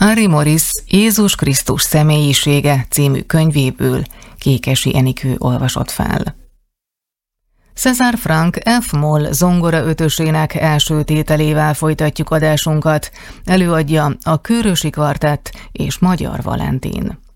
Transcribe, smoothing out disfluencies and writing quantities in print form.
Henry Morris Jézus Krisztus személyisége című könyvéből Kékesi Enikő olvasott fel. César Franck F-moll zongora ötösének első tételével folytatjuk adásunkat, előadja a Kőrösi Kvartett és Magyar Valentin.